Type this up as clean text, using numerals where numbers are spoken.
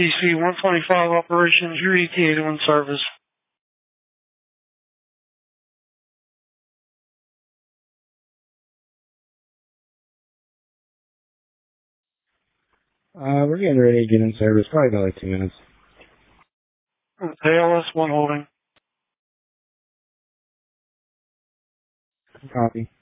DC 125 operations, your ETA to in service. We're getting ready to get in service, probably about like 2 minutes. ALS 1 holding. Copy.